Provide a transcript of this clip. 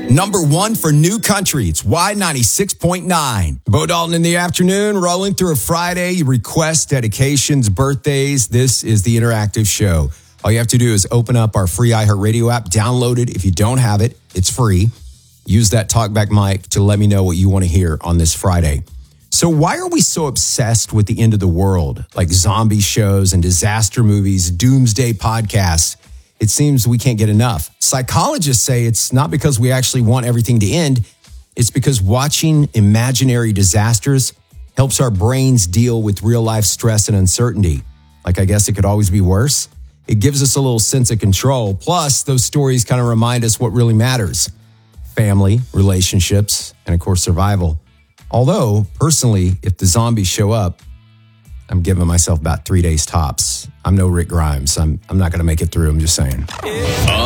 Number one for new country. It's Y96.9. Bo Dalton in the afternoon, rolling through a Friday. Requests, dedications, birthdays. This is the interactive show. All you have to do is open up our free iHeartRadio app, download it. If you don't have it, it's free. Use that talkback mic to let me know what you want to hear on this Friday. So why are we so obsessed with the end of the world? Like zombie shows and disaster movies, doomsday podcasts. It seems we can't get enough. Psychologists say it's not because we actually want everything to end. It's because watching imaginary disasters helps our brains deal with real life stress and uncertainty. Like, I guess it could always be worse. It gives us a little sense of control. Plus, those stories kind of remind us what really matters. Family, relationships, and of course, survival. Although, personally, if the zombies show up, I'm giving myself about 3 days tops. I'm no Rick Grimes. I'm not going to make it through. I'm just saying.